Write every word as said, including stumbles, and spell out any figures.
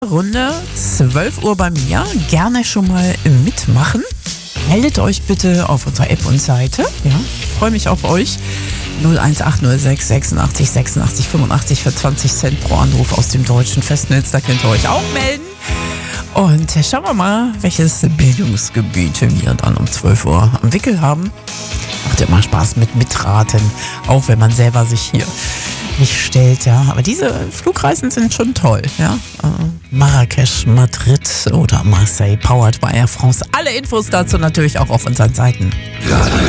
Runde, zwölf Uhr bei mir. Gerne schon mal mitmachen. Meldet euch bitte auf unserer App und Seite. Ja, freue mich auf euch. null eins acht null sechs sechsundachtzig sechsundachtzig fünfundachtzig für zwanzig Cent pro Anruf aus dem deutschen Festnetz. Da könnt ihr euch auch melden. Und schauen wir mal, welches Bildungsgebiet wir dann um zwölf Uhr am Wickel haben. Macht immer Spaß mit Mitraten, auch wenn man selber sich hier nicht stellt, ja. Aber diese Flugreisen sind schon toll, ja. Marrakesch, Madrid oder Marseille, powered by Air France. Alle Infos dazu natürlich auch auf unseren Seiten. Radio